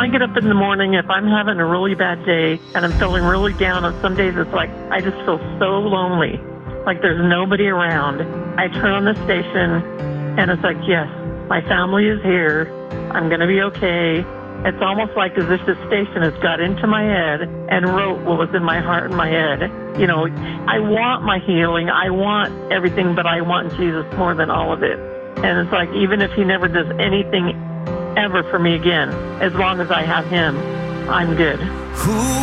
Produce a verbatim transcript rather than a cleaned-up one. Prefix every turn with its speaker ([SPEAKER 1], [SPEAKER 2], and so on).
[SPEAKER 1] I get up in the morning, if I'm having a really bad day and I'm feeling really down, and some days it's like I just feel so lonely, like there's nobody around, I turn on the station and it's like, yes, my family is here. I'm going to be okay. It's almost like as if the station has got into my head and wrote what was in my heart and my head. You know, I want my healing. I want everything, but I want Jesus more than all of it. And it's like, even if he never does anything ever for me again, as long as I have him, I'm good.
[SPEAKER 2] Who